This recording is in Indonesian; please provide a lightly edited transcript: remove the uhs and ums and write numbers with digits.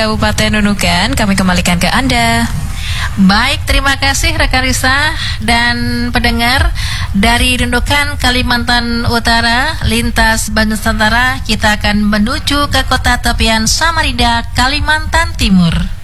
Kabupaten Nunukan, kami kembalikan ke Anda. Baik, terima kasih rekan Risa dan pendengar dari Nunukan, Kalimantan Utara, lintas Nusantara. Kita akan menuju ke kota tepian Samarinda, Kalimantan Timur.